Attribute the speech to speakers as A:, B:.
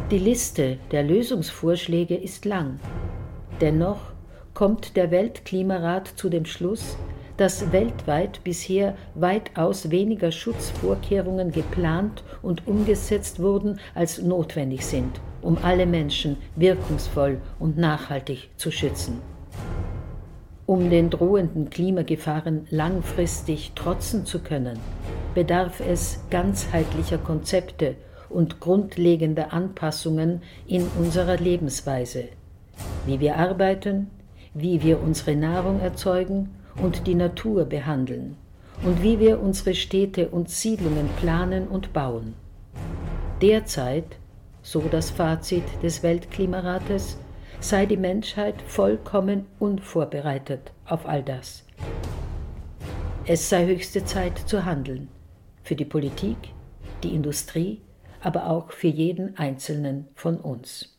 A: Die Liste der Lösungsvorschläge ist lang. Dennoch kommt der Weltklimarat zu dem Schluss, dass weltweit bisher weitaus weniger Schutzvorkehrungen geplant und umgesetzt wurden, als notwendig sind, um alle Menschen wirkungsvoll und nachhaltig zu schützen. Um den drohenden Klimagefahren langfristig trotzen zu können, bedarf es ganzheitlicher Konzepte und grundlegender Anpassungen in unserer Lebensweise, wie wir arbeiten, wie wir unsere Nahrung erzeugen und die Natur behandeln und wie wir unsere Städte und Siedlungen planen und bauen. Derzeit, so das Fazit des Weltklimarates, sei die Menschheit vollkommen unvorbereitet auf all das. Es sei höchste Zeit zu handeln, für die Politik, die Industrie, aber auch für jeden Einzelnen von uns.